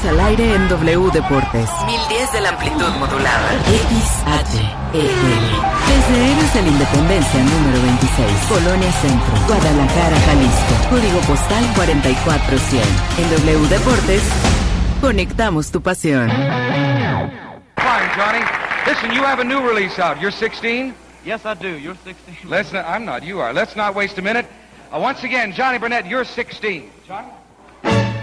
Estamos al aire en W Deportes. 1010 de la amplitud modulada. XHEL. Desde Héroes de la Independencia número 26. Colonia Centro. Guadalajara, Jalisco. Código postal 44100. En W Deportes, conectamos tu pasión. Fine, Johnny. Listen, you have a new release out. You're 16? Yes, I do. You're 16. I'm not. You are. Let's not waste a minute. Once again, Johnny Burnett, you're 16. Johnny?